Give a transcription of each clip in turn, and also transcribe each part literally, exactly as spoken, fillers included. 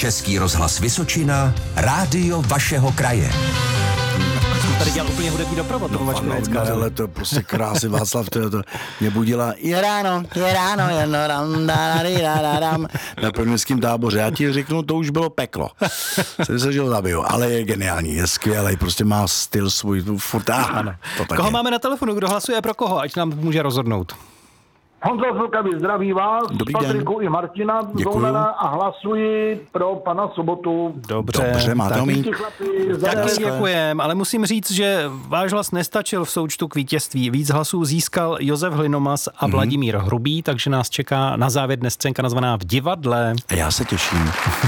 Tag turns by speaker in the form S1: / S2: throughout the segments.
S1: Český rozhlas Vysočina, rádio vašeho kraje.
S2: Tady dělal úplně hudební doprovod,
S3: no,
S2: toho
S3: no, no, ale to prostě krásy Václav, to, to mě budila je ráno, je ráno, je no, ram, da, da, da, dam, na prvnickém táboře. Já ti řeknu, to už bylo peklo. Jsem se žil zabiju, ale je geniální, je skvělý, prostě má styl svůj, furt, ah, to
S2: koho máme na telefonu, kdo hlasuje pro koho, ať nám může rozhodnout.
S4: Honza Filkavi, zdraví vás,
S3: Dobrý
S4: Patriku
S3: den.
S4: i Martina Zounara a hlasuji pro pana Sobotu.
S2: Dobře,
S3: Dobře, máte ho mít.
S2: Taky děkujem, ale musím říct, že váš hlas nestačil v součtu k vítězství. Víc hlasů získal Josef Hlinomas a mm-hmm. Vladimír Hrubý, takže nás čeká na závěr dnes scénka nazvaná V divadle.
S3: A já se těším.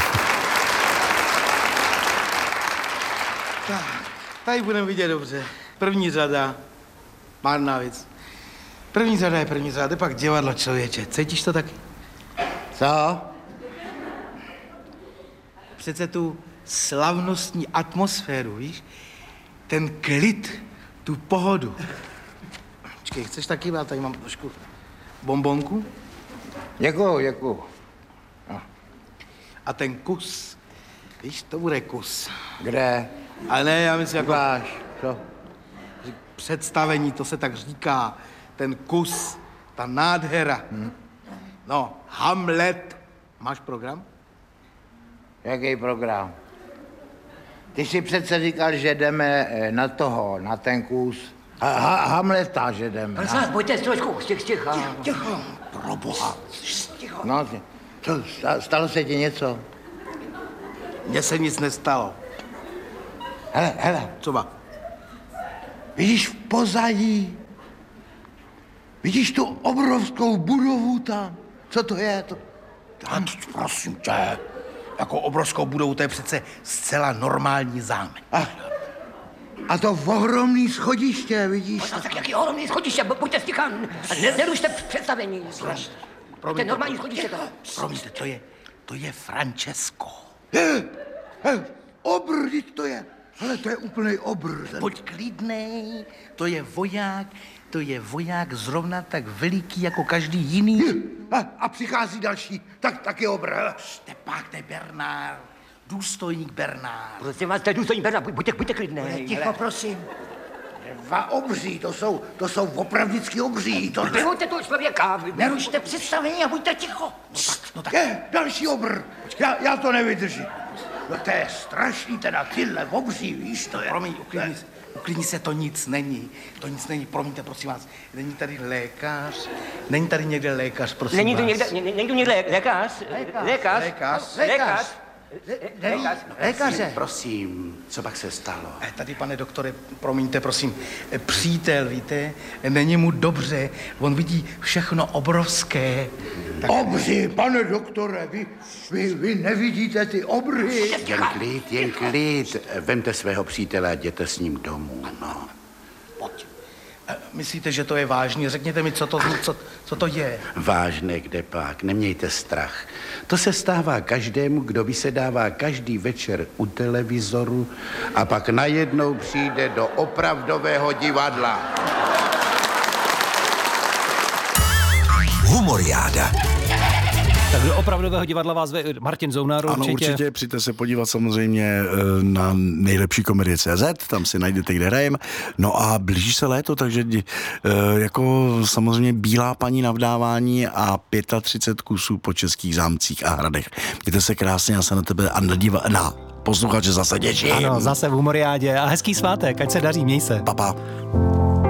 S5: Tak, tady budeme vidět dobře. První řada, marná věc. První řada je první řada, to je pak divadlo, člověče. Cítíš to taky? Co? Přece tu slavnostní atmosféru, víš? Ten klid, tu pohodu. Počkej, chceš taky? Já tady mám trošku bombonku.
S6: Děkuju, děkuju. No.
S5: A ten kus, víš, to bude kus.
S6: Kde?
S5: Ale ne, já myslím jako...
S6: Váš, co?
S5: Představení, to se tak říká. Ten kus, ta nádhera. Hmm. No, Hamlet. Máš program?
S6: Jaký program? Ty jsi přece říkal, že jdeme na toho, na ten kus. Ha, ha, Hamleta, že jdeme.
S7: Ale snad, pojďte trošku, stich, sticha.
S5: Ticho, ticho. Pro boha. Ticho.
S6: No, co, stalo se ti něco?
S5: Mně se nic nestalo.
S6: Hele, hele.
S5: Co má?
S6: Vidíš v pozadí? Vidíš tu obrovskou budovu tam? Co to je? To...
S5: Tam, prosím tě, jako obrovskou budovu, to je přece zcela normální zámek.
S6: A, a to ohromný schodiště, vidíš?
S7: No, tak jaký ohromný schodiště, buďte sticha, ne, nerušte představení. To je normální schodiště.
S5: Promiňte, to je, to je Francesco.
S6: He, he, obr, vždyť to je. Ale to je úplnej obr. Ten...
S5: Buď klidnej, to je voják, to je voják zrovna tak veliký jako každý jiný.
S6: A, a přichází další, tak taky obr.
S5: Štepák, to je Bernard, důstojník Bernard.
S7: Prosím vás, to je důstojník Bernard, buďte, buďte klidnej.
S6: Ticho, prosím. Dva obří, to jsou, to jsou opravdický obří. To...
S7: Vyhoďte toho člověka, nerušte představení a buďte ticho.
S5: No tak, no tak.
S6: Je, další obr. Já, já to nevydržím. No to je strašný teda, tyhle obří, víš, to je...
S5: Promiň, uklidni se, uklidni se, to nic není. To nic není, promiňte, prosím vás. Není tady lékař? Není tady někde lékař, prosím
S7: Není
S5: vás?
S7: tu někde, není tu někde lékař? Lékař?
S5: Lékař?
S7: Lékař?
S6: Lékař? Lékaře.
S5: Prosím, co pak se stalo? Tady, pane doktore, promiňte, prosím, přítel, víte, není mu dobře, on vidí všechno obrovské.
S6: Tak... Obři, pane doktore, vy, vy, vy nevidíte ty obry.
S8: Jen klid, jen klid. Vemte svého přítele a jděte s ním domů, no.
S5: Pojď. Myslíte, že to je vážný? Řekněte mi, co to, co, co to je.
S8: Vážné, kde pak, nemějte strach. To se stává každému, kdo vysedává každý večer u televizoru a pak najednou přijde do opravdového divadla.
S1: Humoriáda.
S2: Tak do opravdového divadla vás ve Martin Zounar
S3: určitě. Ano, určitě, přijďte se podívat samozřejmě na nejlepší komedie tečka cé zet, tam si najdete, kde hrajem. No a blíží se léto, takže jako samozřejmě Bílá paní na vdávání a třicet pět kusů po českých zámcích a hradech. Mějte se krásně, já se na tebe a na, diva, na posluchače zase těším.
S2: Ano, zase v Humoriádě a hezký svátek, ať se daří, měj se.
S3: Pa, pa.